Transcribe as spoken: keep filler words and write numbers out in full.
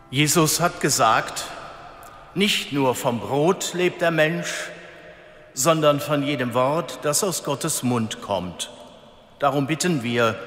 Jesus hat gesagt, nicht nur vom Brot lebt der Mensch, sondern von jedem Wort, das aus Gottes Mund kommt. Darum bitten wir,